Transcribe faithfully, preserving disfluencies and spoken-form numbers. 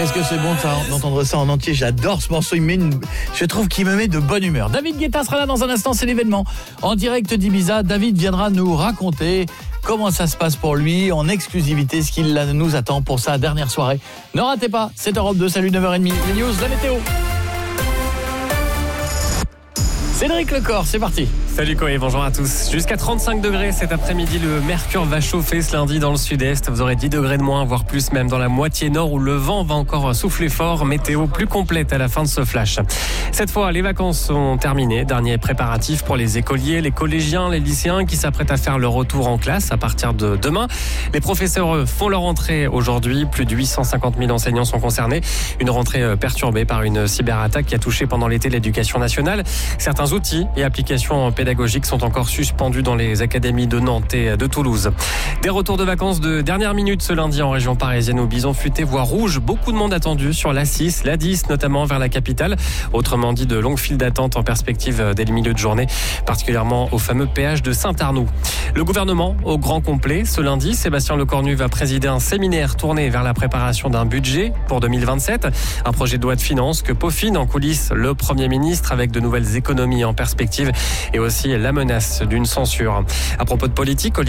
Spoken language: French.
Qu'est-ce que c'est bon ça, d'entendre ça en entier. J'adore ce morceau, il met une... je trouve qu'il me met de bonne humeur. David Guetta sera là dans un instant, c'est l'événement. En direct d'Ibiza, David viendra nous raconter comment ça se passe pour lui, en exclusivité, ce qu'il nous attend pour sa dernière soirée. Ne ratez pas, c'est Europe deux, salut neuf heures trente, les news, la météo. Cédric Lecor, c'est parti. Salut Koé, bonjour à tous. Jusqu'à trente-cinq degrés cet après-midi, le mercure va chauffer ce lundi dans le sud-est. Vous aurez dix degrés de moins, voire plus même dans la moitié nord où le vent va encore souffler fort. Météo plus complète à la fin de ce flash. Cette fois, les vacances sont terminées. Dernier préparatif pour les écoliers, les collégiens, les lycéens qui s'apprêtent à faire leur retour en classe à partir de demain. Les professeurs eux, font leur entrée aujourd'hui. Plus de huit cent cinquante mille enseignants sont concernés. Une rentrée perturbée par une cyberattaque qui a touché pendant l'été l'éducation nationale. Certains outils et applications pédagogiques sont encore suspendus dans les académies de Nantes et de Toulouse. Des retours de vacances de dernière minute ce lundi en région parisienne au Bison Futé, voire rouge. Beaucoup de monde attendu sur l'A six, l'A dix notamment vers la capitale. Autrement dit, de longues files d'attente en perspective dès le milieu de journée, particulièrement au fameux péage de Saint-Arnoux. Le gouvernement au grand complet ce lundi. Sébastien Lecornu va présider un séminaire tourné vers la préparation d'un budget pour deux mille vingt-sept. Un projet de loi de finances que peaufine en coulisses le Premier ministre avec de nouvelles économies en perspective et aussi la menace d'une censure. À propos de politique,